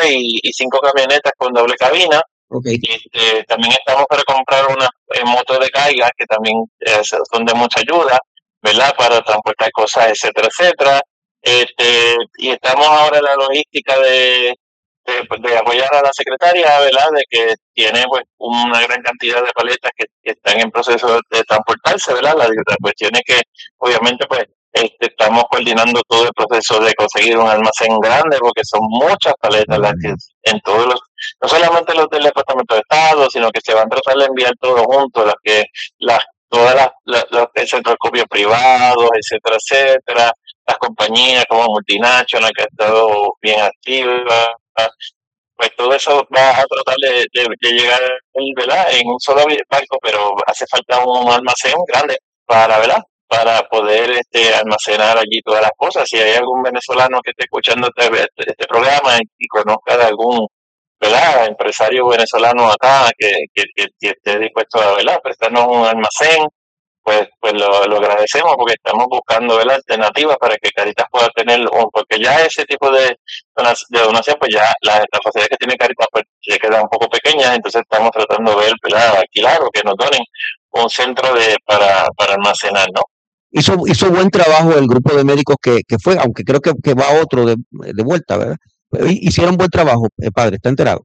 y 5 camionetas con doble cabina. Okay. También estamos para comprar unas motos de carga que también son de mucha ayuda, ¿verdad? Para transportar cosas, etcétera, etcétera. Y estamos ahora en la logística de apoyar a la secretaria, ¿verdad? De que tiene pues una gran cantidad de paletas que están en proceso de transportarse, ¿verdad? La cuestión es que obviamente pues estamos coordinando todo el proceso de conseguir un almacén grande porque son muchas paletas las que en todos los, no solamente los del Departamento de Estado, sino que se van a tratar de enviar todo junto, todas los centros de copio privados, etcétera, etcétera, las compañías como Multinational que ha estado bien activa, pues todo eso va a tratar de llegar, ¿verdad? En un solo barco, pero hace falta un almacén grande ¿verdad? Para poder almacenar allí todas las cosas. Si hay algún venezolano que esté escuchando este programa y conozca de algún, ¿verdad? Empresario venezolano acá que esté dispuesto a, ¿verdad? Prestarnos un almacén, pues lo agradecemos porque estamos buscando, ¿verdad? Alternativas para que Caritas pueda tener, porque ya ese tipo de donación, pues ya las facilidades que tiene Caritas pues se quedan un poco pequeñas, entonces estamos tratando de ver, ¿verdad? Alquilar o que nos donen un centro para almacenar, ¿no? Hizo buen trabajo el grupo de médicos que fue, aunque creo que va otro de vuelta, ¿verdad? Hicieron buen trabajo, padre, ¿está enterado?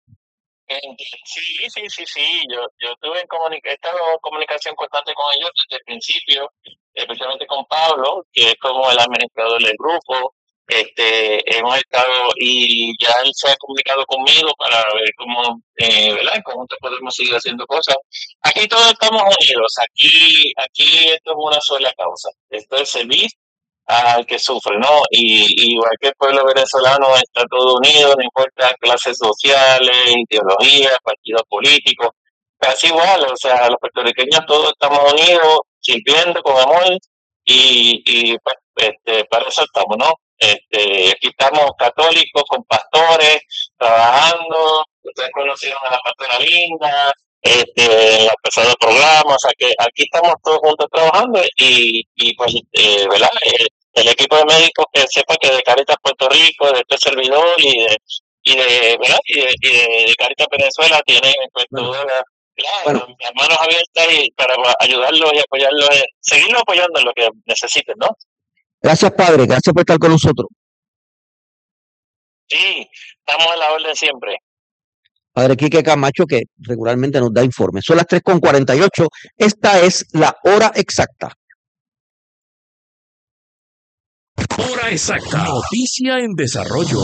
Sí. Yo estuve he estado en comunicación constante con ellos desde el principio, especialmente con Pablo, que es como el administrador del grupo. Hemos estado y ya él se ha comunicado conmigo para ver cómo, ¿verdad? En conjunto podemos seguir haciendo cosas. Aquí todos estamos unidos. Aquí esto es una sola causa. Esto es servir al que sufre, ¿no? Y igual que el pueblo venezolano está todo unido, no importa clases sociales, ideologías, partidos políticos, casi igual, o sea, los puertorriqueños todos estamos unidos, sirviendo con amor y pues, para eso estamos, ¿no? Aquí estamos católicos con pastores, trabajando, ustedes conocieron a la pastora Linda, en los pasados programas, o sea que aquí estamos todos juntos trabajando y pues, ¿verdad? El equipo de médicos que sepa que de Caritas Puerto Rico, de este servidor ¿verdad? Y de Caritas Venezuela tienen pues todas las manos abiertas y para ayudarlos y apoyarlos, seguirlos apoyando en lo que necesiten, ¿no? Gracias, padre, gracias por estar con nosotros. Sí, estamos a la orden siempre. Padre Quique Camacho, que regularmente nos da informes. Son las 3:48. Esta es la hora exacta. Hora exacta. Noticia en desarrollo.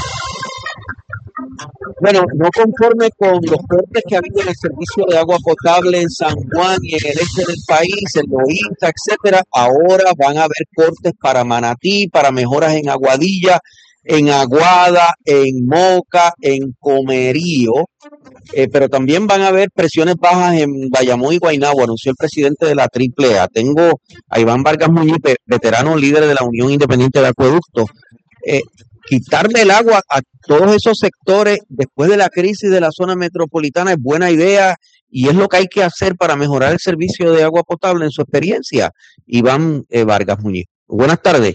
Bueno, no conforme con los cortes que ha habido en el servicio de agua potable en San Juan y en el este del país, en Loíza, etcétera, ahora van a haber cortes para Manatí, para mejoras en Aguadilla, en Aguada, en Moca, en Comerío, pero también van a haber presiones bajas en Bayamón y Guaynabo, anunció el presidente de la AAA. Tengo a Iván Vargas Muñiz, veterano líder de la Unión Independiente de Acueductos. Quitarle el agua a todos esos sectores después de la crisis de la zona metropolitana es buena idea y es lo que hay que hacer para mejorar el servicio de agua potable en su experiencia. Iván Vargas Muñiz. Buenas tardes.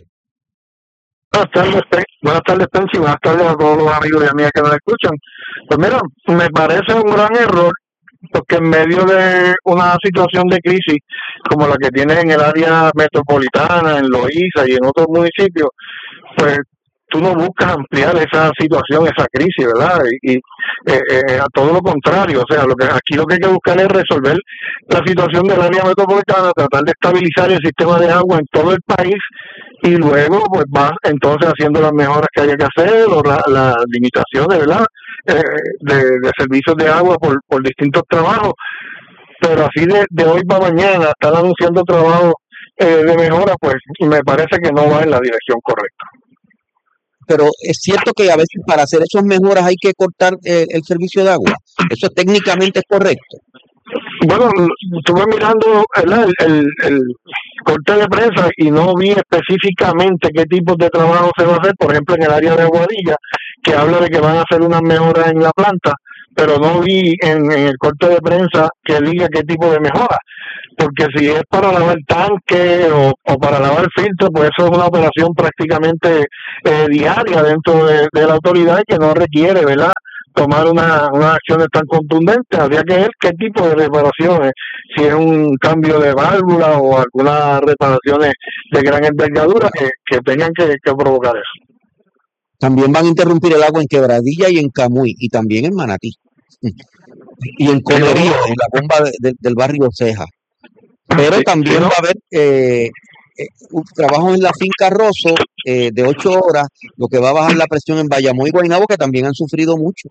Buenas tardes, Pensi. Buenas tardes a todos los amigos y amigas que nos escuchan. Pues mira, me parece un gran error porque en medio de una situación de crisis como la que tiene en el área metropolitana, en Loíza y en otros municipios, pues tú no buscas ampliar esa situación, esa crisis, ¿verdad? Y a todo lo contrario, o sea, aquí lo que hay que buscar es resolver la situación del área metropolitana, tratar de estabilizar el sistema de agua en todo el país y luego pues vas entonces haciendo las mejoras que haya que hacer o las limitaciones, ¿verdad? De servicios de agua por distintos trabajos, pero así de hoy para mañana estar anunciando trabajos de mejora, pues me parece que no va en la dirección correcta. Pero es cierto que a veces para hacer esas mejoras hay que cortar el servicio de agua. ¿Eso técnicamente es correcto? Bueno, estuve mirando el corte de prensa y no vi específicamente qué tipos de trabajo se va a hacer, por ejemplo en el área de Aguadilla, que habla de que van a hacer unas mejoras en la planta, pero no vi en el corte de prensa que diga qué tipo de mejora, porque si es para lavar tanque o para lavar filtro, pues eso es una operación prácticamente diaria dentro de la autoridad que no requiere, ¿verdad?, tomar unas acciones tan contundentes. Habría que ver qué tipo de reparaciones, si es un cambio de válvula o algunas reparaciones de gran envergadura que tengan que provocar eso. También van a interrumpir el agua en Quebradilla y en Camuy, y también en Manatí. Y en Comerío, en la bomba del barrio Ceja. Pero también va a haber trabajos en la finca Rosso de 8 horas, lo que va a bajar la presión en Bayamón y Guaynabo, que también han sufrido mucho.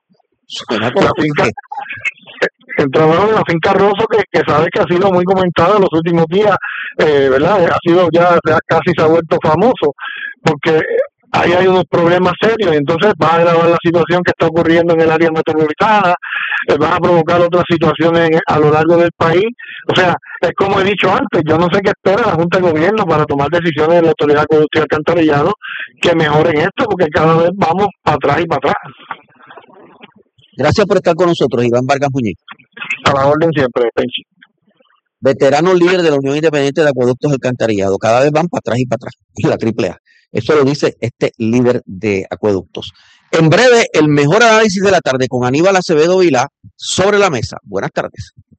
El trabajo de la finca Rosso, que sabes que ha sido muy comentado en los últimos días, ¿verdad? Ha sido ya casi se ha vuelto famoso, porque ahí hay unos problemas serios, y entonces va a agravar la situación que está ocurriendo en el área metropolitana, va a provocar otras situaciones a lo largo del país. O sea, es como he dicho antes, yo no sé qué espera la Junta de Gobierno para tomar decisiones de la Autoridad de Acueductos y Alcantarillado que mejoren esto, porque cada vez vamos para atrás y para atrás. Gracias por estar con nosotros, Iván Vargas Muñiz. A la orden siempre, Penchi. Veterano líder de la Unión Independiente de Acueductos y Alcantarillado. Cada vez van para atrás y para atrás. Y la AAA. Eso lo dice este líder de acueductos. En breve, el mejor análisis de la tarde con Aníbal Acevedo Vilá sobre la mesa. Buenas tardes.